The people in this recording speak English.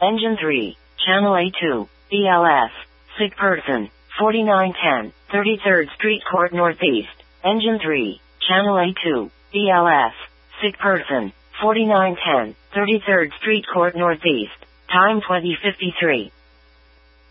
Engine 3, Channel A2, BLS, sick person, 4910, 33rd Street Court Northeast. Engine 3, Channel A2, BLS, sick person, 4910, 33rd Street Court Northeast. Time 20:53.